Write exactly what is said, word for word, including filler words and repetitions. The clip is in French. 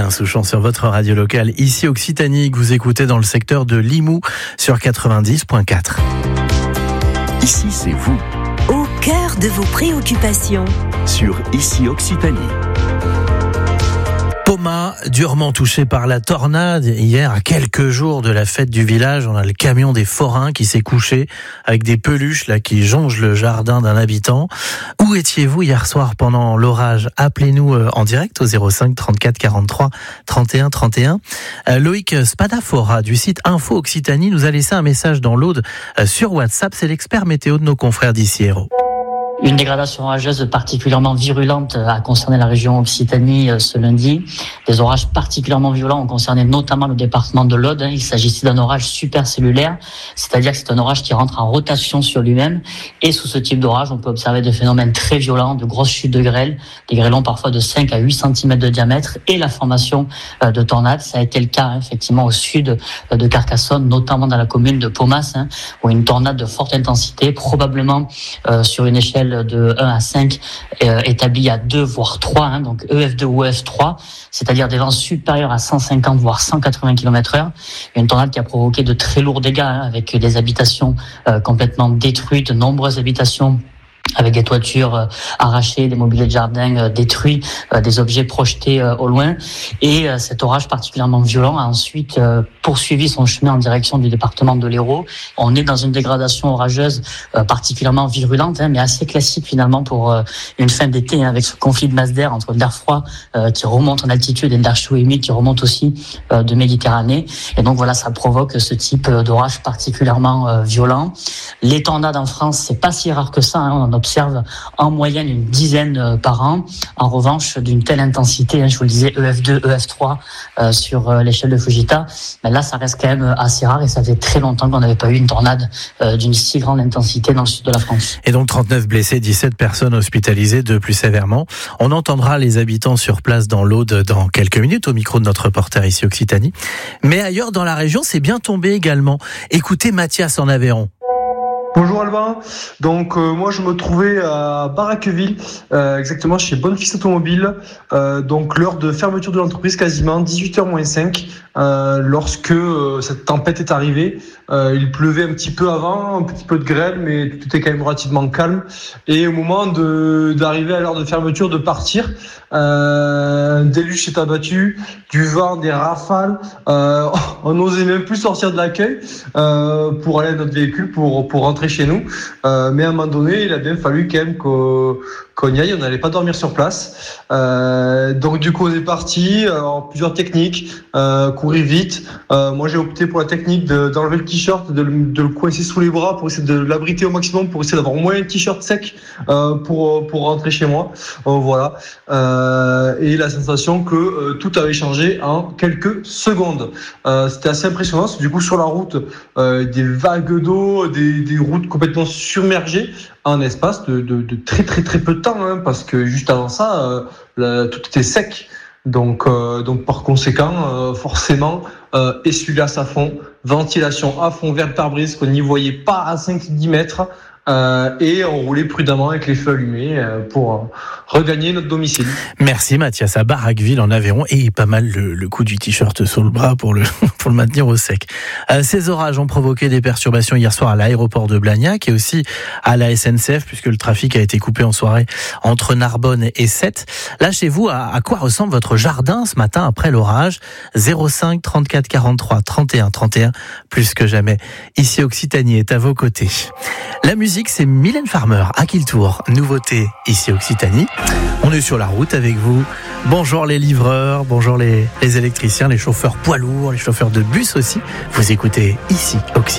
Alain Souchon sur votre radio locale, ici Occitanie, que vous écoutez dans le secteur de Limoux sur quatre-vingt-dix virgule quatre. Ici, c'est vous. Au cœur de vos préoccupations. Sur Ici Occitanie. Pomas, durement touché par la tornade. Hier, à quelques jours de la fête du village, on a le camion des forains qui s'est couché avec des peluches là qui jongent le jardin d'un habitant. Où étiez-vous hier soir pendant l'orage? Appelez-nous en direct au zéro cinq trente-quatre quarante-trois trente et un trente et un. Euh, Loïc Spadafora du site Info Occitanie nous a laissé un message dans l'Aude euh, sur WhatsApp. C'est l'expert météo de nos confrères d'ici Hérault. Une dégradation orageuse particulièrement virulente a concerné la région Occitanie ce lundi. Des orages particulièrement violents ont concerné notamment le département de l'Aude. Il s'agissait d'un orage supercellulaire, c'est-à-dire que c'est un orage qui rentre en rotation sur lui-même. Et sous ce type d'orage, on peut observer des phénomènes très violents, de grosses chutes de grêle, des grêlons parfois de cinq à huit centimètres de diamètre et la formation de tornades. Ça a été le cas effectivement au sud de Carcassonne, notamment dans la commune de Pomas, hein, où une tornade de forte intensité, probablement euh, sur une échelle de un à cinq euh, établi à deux voire trois, hein, donc E F deux ou E F trois, c'est-à-dire des vents supérieurs à cent cinquante voire cent quatre-vingts kilomètres heure. Une tornade qui a provoqué de très lourds dégâts, hein, avec des habitations euh, complètement détruites, de nombreuses habitations avec des toitures euh, arrachées, des mobiliers de jardin euh, détruits, euh, des objets projetés euh, au loin. Et euh, cet orage particulièrement violent a ensuite euh, poursuivi son chemin en direction du département de l'Hérault. On est dans une dégradation orageuse euh, particulièrement virulente, hein, mais assez classique finalement pour euh, une fin d'été, hein, avec ce conflit de masse d'air entre l'air froid euh, qui remonte en altitude et l'air chaud et humide qui remonte aussi euh, de Méditerranée. Et donc voilà, ça provoque ce type d'orage particulièrement euh, violent. Les tornades en France, c'est pas si rare que ça, hein. On observe en moyenne une dizaine par an. En revanche, d'une telle intensité, hein, je vous le disais, E F deux, E F trois euh, sur euh, l'échelle de Fujita, mais là, ça reste quand même assez rare et ça fait très longtemps qu'on n'avait pas eu une tornade euh, d'une si grande intensité dans le sud de la France. Et donc trente-neuf blessés, dix-sept personnes hospitalisées de plus sévèrement. On entendra les habitants sur place dans l'Aude dans quelques minutes au micro de notre reporter ici Occitanie. Mais ailleurs dans la région, c'est bien tombé également. Écoutez Mathias en Aveyron. Bonjour Albin, donc euh, moi je me trouvais à Baraqueville, euh, exactement chez Bonnefils Automobile, euh, donc l'heure de fermeture de l'entreprise quasiment, dix-huit heures moins cinq, euh, lorsque euh, cette tempête est arrivée. Euh, il pleuvait un petit peu avant, un petit peu de grêle, mais tout était quand même relativement calme. Et au moment de, d'arriver à l'heure de fermeture, de partir, euh, un déluge s'est abattu, du vent, des rafales, euh, on n'osait même plus sortir de l'accueil euh, pour aller à notre véhicule, pour, pour rentrer chez nous, euh, mais à un moment donné, il a bien fallu quand même qu'on, qu'on y aille, on n'allait pas dormir sur place. Euh, donc du coup, on est parti, alors, plusieurs techniques, euh, courir vite. Euh, moi, j'ai opté pour la technique de, d'enlever le t-shirt, de, de le coincer sous les bras pour essayer de l'abriter au maximum, pour essayer d'avoir au moins un t-shirt sec euh, pour pour rentrer chez moi. Euh, voilà. Euh, et la sensation que euh, tout avait changé en quelques secondes. Euh, c'était assez impressionnant. Du coup, sur la route, euh, des vagues d'eau, des, des routes complètement submergées en espace de, de, de très très très peu de temps, hein, parce que juste avant ça, euh, la, tout était sec. Donc, euh, donc par conséquent, euh, forcément, euh, essuie-glace à fond, ventilation à fond vers le pare-brise, qu'on n'y voyait pas à cinq à dix mètres. Euh, et on roulait prudemment avec les feux allumés euh, pour euh, regagner notre domicile. Merci Mathias, à Baraqueville en Aveyron, et pas mal le, le coup du t-shirt sur le bras pour le, pour le maintenir au sec. Euh, ces orages ont provoqué des perturbations hier soir à l'aéroport de Blagnac et aussi à la S N C F, puisque le trafic a été coupé en soirée entre Narbonne et Sète. Là chez vous, à, à quoi ressemble votre jardin ce matin après l'orage? Zéro cinq trente-quatre quarante-trois trente et un trente et un, plus que jamais. Ici Occitanie est à vos côtés. La musique, c'est Mylène Farmer, à Kiltour. Nouveauté ici Occitanie. On est sur la route avec vous. Bonjour les livreurs, bonjour les, les électriciens, les chauffeurs poids lourds, les chauffeurs de bus aussi. Vous écoutez ici Occitanie.